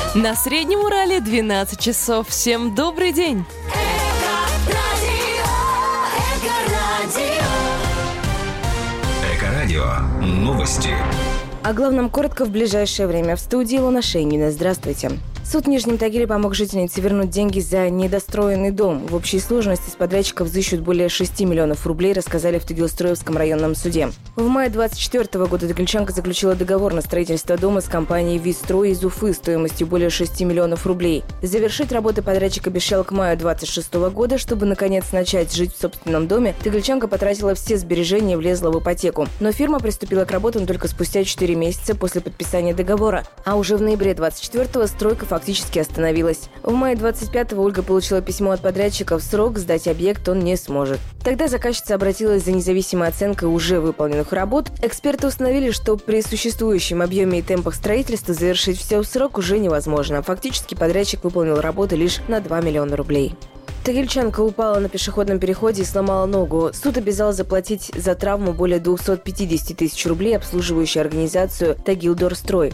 На Среднем Урале 12 часов. Всем добрый день! Эко-радио. Новости. О главном коротко в ближайшее время. В студии Илона Шейнина. Здравствуйте. Суд в Нижнем Тагиле помог жительнице вернуть деньги за недостроенный дом. В общей сложности с подрядчиков взыщут более 6 миллионов рублей, рассказали в Тагилстроевском районном суде. В мае 2024 года тагильчанка заключила договор на строительство дома с компанией «Вистрой» из Уфы стоимостью более 6 миллионов рублей. Завершить работы подрядчик обещал к маю 2026 года. Чтобы, наконец, начать жить в собственном доме, тагильчанка потратила все сбережения и влезла в ипотеку. Но фирма приступила к работам только спустя 4 месяца после подписания договора. А уже в ноябре 2024-го стройка фактически остановилась. В мае 25-го Ольга получила письмо от подрядчика. В срок сдать объект он не сможет. Тогда заказчица обратилась за независимой оценкой уже выполненных работ. Эксперты установили, что при существующем объеме и темпах строительства завершить все в срок уже невозможно. Фактически подрядчик выполнил работы лишь на 2 миллиона рублей. Тагильчанка упала на пешеходном переходе и сломала ногу. Суд обязал заплатить за травму более 250 тысяч рублей обслуживающую организацию «Тагилдорстрой».